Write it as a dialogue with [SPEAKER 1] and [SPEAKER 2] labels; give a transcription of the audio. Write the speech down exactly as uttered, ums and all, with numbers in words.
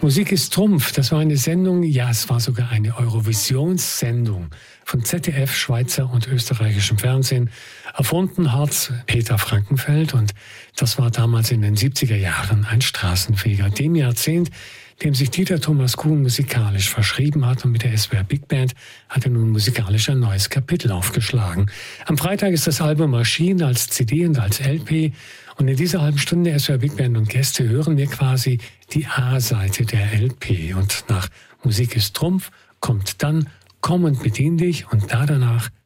[SPEAKER 1] Musik ist Trumpf, das war eine Sendung, ja, es war sogar eine Eurovisionssendung von Z D F, Schweizer und österreichischem Fernsehen. Erfunden hat Peter Frankenfeld und das war damals in den siebziger Jahren ein Straßenfeger. Dem Jahrzehnt, dem sich Dieter Thomas Kuhn musikalisch verschrieben hat, und mit der S W R Big Band hat er nun musikalisch ein neues Kapitel aufgeschlagen. Am Freitag ist das Album erschienen als C D und als L P. Und in dieser halben Stunde S W R Big Band und Gäste hören wir quasi die A-Seite der L P. Und nach Musik ist Trumpf kommt dann Komm und bedien dich und da danach